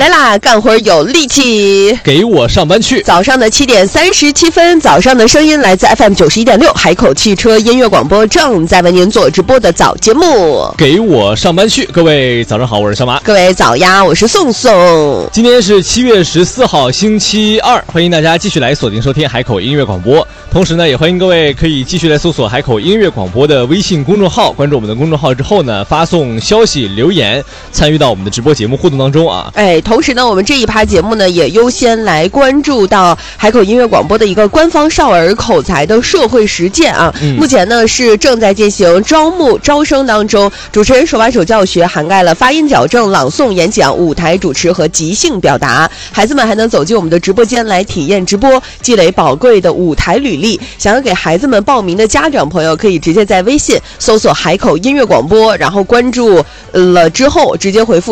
来啦，干活有力气， 给我上班去。 早上的7点37分，早上的声音来自 FM 91.6海口汽车音乐广播，正在为您做直播的早节目。 给我上班去，各位早上好，我是小马。 各位早呀，我是宋宋。 今天是7月14号，星期二，欢迎大家继续来锁定收听海口音乐广播。同时呢，也欢迎各位可以继续来搜索海口音乐广播的微信公众号，关注我们的公众号之后呢，发送消息留言，参与到我们的直播节目互动当中啊。 同时呢，我们这一趴节目呢，也优先来关注到海口音乐广播的一个官方少儿口才的社会实践啊。目前呢是正在进行招生当中，主持人手把手教学涵盖了发音矫正、朗诵、演讲、舞台主持和即兴表达。孩子们还能走进我们的直播间来体验直播，积累宝贵的舞台履历。想要给孩子们报名的家长朋友，可以直接在微信搜索海口音乐广播，然后关注了之后直接回复